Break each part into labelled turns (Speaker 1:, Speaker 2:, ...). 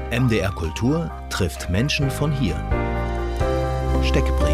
Speaker 1: MDR Kultur trifft Menschen von hier. Steckbrief.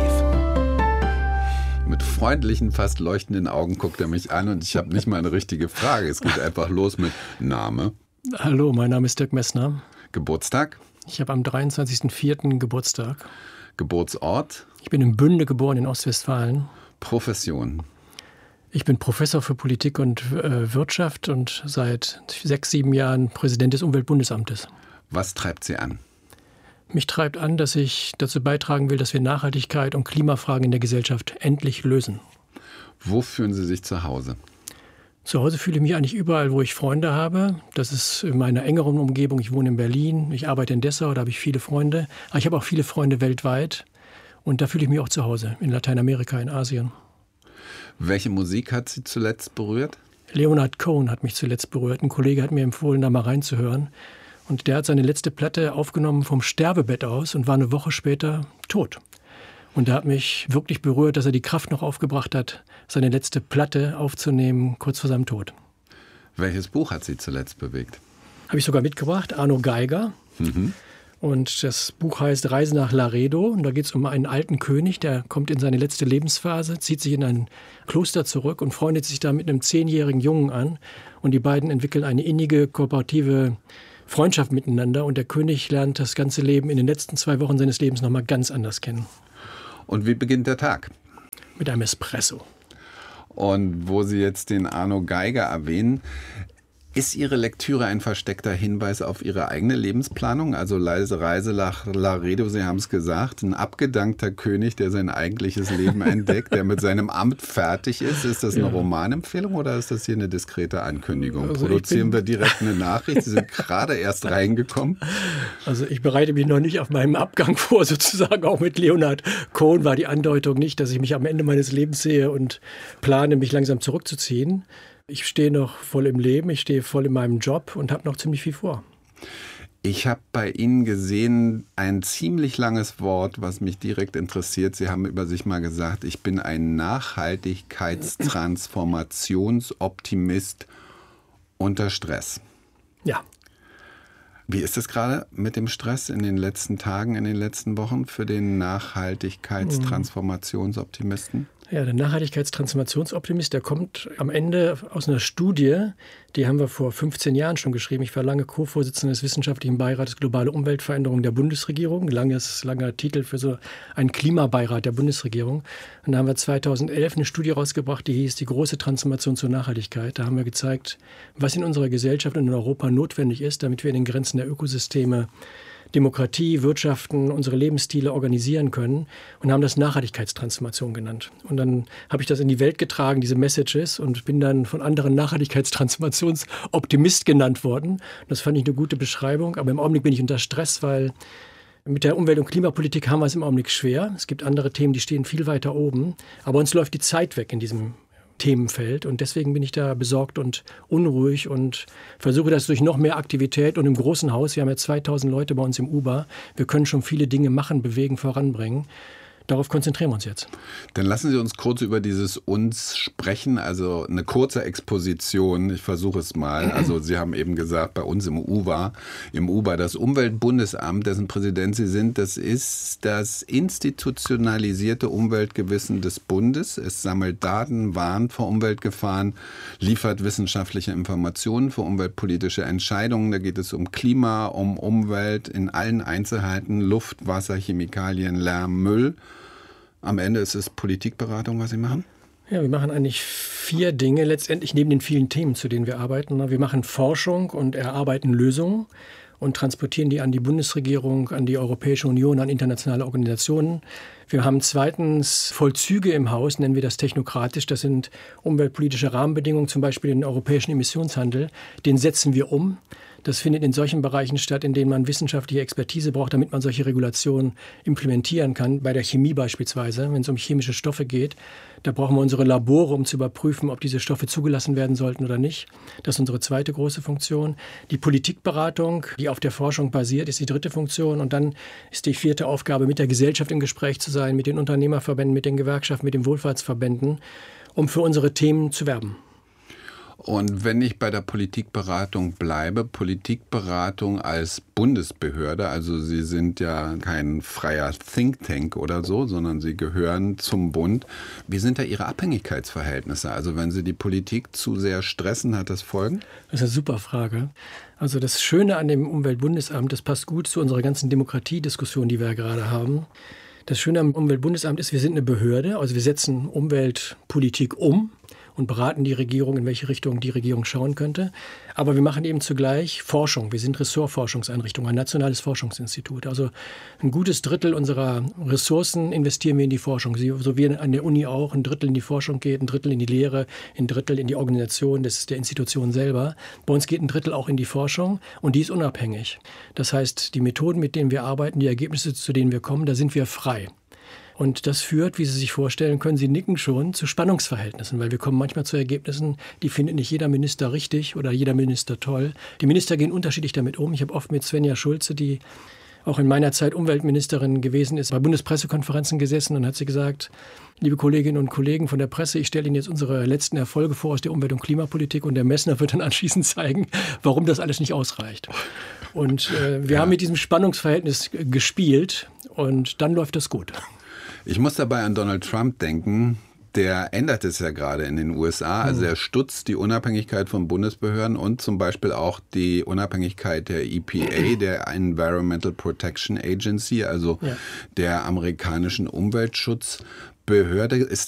Speaker 2: Mit freundlichen, fast leuchtenden Augen guckt er mich an und ich habe nicht mal eine richtige Frage. Es geht einfach los mit Name.
Speaker 3: Hallo, mein Name ist Dirk Messner.
Speaker 2: Geburtstag?
Speaker 3: Ich habe am 23.04. Geburtstag.
Speaker 2: Geburtsort?
Speaker 3: Ich bin in Bünde geboren in Ostwestfalen.
Speaker 2: Profession?
Speaker 3: Ich bin Professor für Politik und Wirtschaft und seit 6-7 Jahren Präsident des Umweltbundesamtes.
Speaker 2: Was treibt Sie an?
Speaker 3: Mich treibt an, dass ich dazu beitragen will, dass wir Nachhaltigkeit und Klimafragen in der Gesellschaft endlich lösen.
Speaker 2: Wo fühlen Sie sich zu Hause?
Speaker 3: Zu Hause fühle ich mich eigentlich überall, wo ich Freunde habe. Das ist in meiner engeren Umgebung. Ich wohne in Berlin, ich arbeite in Dessau, da habe ich viele Freunde. Aber ich habe auch viele Freunde weltweit. Und da fühle ich mich auch zu Hause, in Lateinamerika, in Asien.
Speaker 2: Welche Musik hat Sie zuletzt berührt?
Speaker 3: Leonard Cohen hat mich zuletzt berührt. Ein Kollege hat mir empfohlen, da mal reinzuhören. Und der hat seine letzte Platte aufgenommen vom Sterbebett aus und war eine Woche später tot. Und da hat mich wirklich berührt, dass er die Kraft noch aufgebracht hat, seine letzte Platte aufzunehmen, kurz vor seinem Tod.
Speaker 2: Welches Buch hat Sie zuletzt bewegt?
Speaker 3: Habe ich sogar mitgebracht, Arno Geiger. Und das Buch heißt Reise nach Laredo. Und da geht es um einen alten König, der kommt in seine letzte Lebensphase, zieht sich in ein Kloster zurück und freundet sich da mit einem 10-jährigen Jungen an. Und die beiden entwickeln eine innige, kooperative Freundschaft miteinander. Und der König lernt das ganze Leben in den letzten 2 Wochen seines Lebens nochmal ganz anders kennen.
Speaker 2: Und wie beginnt der Tag?
Speaker 3: Mit einem Espresso.
Speaker 2: Und wo Sie jetzt den Arno Geiger erwähnen, ist Ihre Lektüre ein versteckter Hinweis auf Ihre eigene Lebensplanung? Also Reise nach Laredo, Sie haben es gesagt, ein abgedankter König, der sein eigentliches Leben entdeckt, der mit seinem Amt fertig ist. Ist das eine Romanempfehlung oder ist das hier eine diskrete Ankündigung? Also produzieren wir direkt eine Nachricht? Sie sind gerade erst reingekommen.
Speaker 3: Also ich bereite mich noch nicht auf meinem Abgang vor, sozusagen. Auch mit Leonard Cohen war die Andeutung nicht, dass ich mich am Ende meines Lebens sehe und plane, mich langsam zurückzuziehen. Ich stehe noch voll im Leben, ich stehe voll in meinem Job und habe noch ziemlich viel vor.
Speaker 2: Ich habe bei Ihnen gesehen ein ziemlich langes Wort, was mich direkt interessiert. Sie haben über sich mal gesagt, ich bin ein Nachhaltigkeitstransformationsoptimist unter Stress.
Speaker 3: Ja.
Speaker 2: Wie ist es gerade mit dem Stress in den letzten Tagen, in den letzten Wochen für den Nachhaltigkeitstransformationsoptimisten?
Speaker 3: Ja, der Nachhaltigkeitstransformationsoptimist, der kommt am Ende aus einer Studie, die haben wir vor 15 Jahren schon geschrieben. Ich war lange Co-Vorsitzender des Wissenschaftlichen Beirates Globale Umweltveränderung der Bundesregierung. Langer Titel für so einen Klimabeirat der Bundesregierung. Und da haben wir 2011 eine Studie rausgebracht, die hieß Die große Transformation zur Nachhaltigkeit. Da haben wir gezeigt, was in unserer Gesellschaft und in Europa notwendig ist, damit wir in den Grenzen der Ökosysteme Demokratie, Wirtschaften, unsere Lebensstile organisieren können und haben das Nachhaltigkeitstransformation genannt. Und dann habe ich das in die Welt getragen, diese Messages, und bin dann von anderen Nachhaltigkeitstransformationsoptimist genannt worden. Das fand ich eine gute Beschreibung, aber im Augenblick bin ich unter Stress, weil mit der Umwelt- und Klimapolitik haben wir es im Augenblick schwer. Es gibt andere Themen, die stehen viel weiter oben, aber uns läuft die Zeit weg in diesem Themenfeld und deswegen bin ich da besorgt und unruhig und versuche das durch noch mehr Aktivität und im großen Haus, wir haben ja 2000 Leute bei uns im UBA, wir können schon viele Dinge machen, bewegen, voranbringen. Darauf konzentrieren wir uns jetzt.
Speaker 2: Dann lassen Sie uns kurz über dieses Uns sprechen, also eine kurze Exposition. Ich versuche es mal. Also Sie haben eben gesagt, bei uns im UBA, das Umweltbundesamt, dessen Präsident Sie sind, das ist das institutionalisierte Umweltgewissen des Bundes. Es sammelt Daten, warnt vor Umweltgefahren, liefert wissenschaftliche Informationen für umweltpolitische Entscheidungen. Da geht es um Klima, um Umwelt in allen Einzelheiten, Luft, Wasser, Chemikalien, Lärm, Müll. Am Ende ist es Politikberatung, was Sie machen?
Speaker 3: Ja, wir machen eigentlich 4 Dinge letztendlich neben den vielen Themen, zu denen wir arbeiten. Wir machen Forschung und erarbeiten Lösungen und transportieren die an die Bundesregierung, an die Europäische Union, an internationale Organisationen. Wir haben zweitens Vollzüge im Haus, nennen wir das technokratisch. Das sind umweltpolitische Rahmenbedingungen, zum Beispiel den europäischen Emissionshandel. Den setzen wir um. Das findet in solchen Bereichen statt, in denen man wissenschaftliche Expertise braucht, damit man solche Regulationen implementieren kann. Bei der Chemie beispielsweise, wenn es um chemische Stoffe geht, da brauchen wir unsere Labore, um zu überprüfen, ob diese Stoffe zugelassen werden sollten oder nicht. Das ist unsere zweite große Funktion. Die Politikberatung, die auf der Forschung basiert, ist die dritte Funktion. Und dann ist die 4. Aufgabe, mit der Gesellschaft im Gespräch zu sein, mit den Unternehmerverbänden, mit den Gewerkschaften, mit den Wohlfahrtsverbänden, um für unsere Themen zu werben.
Speaker 2: Und wenn ich bei der Politikberatung bleibe, Politikberatung als Bundesbehörde, also Sie sind ja kein freier Think Tank oder so, sondern Sie gehören zum Bund. Wie sind da Ihre Abhängigkeitsverhältnisse? Also wenn Sie die Politik zu sehr stressen, hat das Folgen?
Speaker 3: Das ist eine super Frage. Also das Schöne an dem Umweltbundesamt, das passt gut zu unserer ganzen Demokratiediskussion, die wir ja gerade haben. Das Schöne am Umweltbundesamt ist, wir sind eine Behörde, also wir setzen Umweltpolitik um und beraten die Regierung, in welche Richtung die Regierung schauen könnte. Aber wir machen eben zugleich Forschung. Wir sind Ressortforschungseinrichtung, ein nationales Forschungsinstitut. Also ein gutes Drittel unserer Ressourcen investieren wir in die Forschung. So wie an der Uni auch ein Drittel in die Forschung geht, ein Drittel in die Lehre, ein Drittel in die Organisation der Institution selber. Bei uns geht ein Drittel auch in die Forschung und die ist unabhängig. Das heißt, die Methoden, mit denen wir arbeiten, die Ergebnisse, zu denen wir kommen, da sind wir frei. Und das führt, wie Sie sich vorstellen können, Sie nicken schon, zu Spannungsverhältnissen, weil wir kommen manchmal zu Ergebnissen, die findet nicht jeder Minister richtig oder jeder Minister toll. Die Minister gehen unterschiedlich damit um. Ich habe oft mit Svenja Schulze, die auch in meiner Zeit Umweltministerin gewesen ist, bei Bundespressekonferenzen gesessen und hat sie gesagt, liebe Kolleginnen und Kollegen von der Presse, ich stelle Ihnen jetzt unsere letzten Erfolge vor aus der Umwelt- und Klimapolitik und der Messner wird dann anschließend zeigen, warum das alles nicht ausreicht. Und wir haben mit diesem Spannungsverhältnis gespielt und dann läuft das gut.
Speaker 2: Ich muss dabei an Donald Trump denken. Der ändert es ja gerade in den USA. Also er stutzt die Unabhängigkeit von Bundesbehörden und zum Beispiel auch die Unabhängigkeit der EPA, der Environmental Protection Agency, also der amerikanischen Umweltschutzbehörde. Ist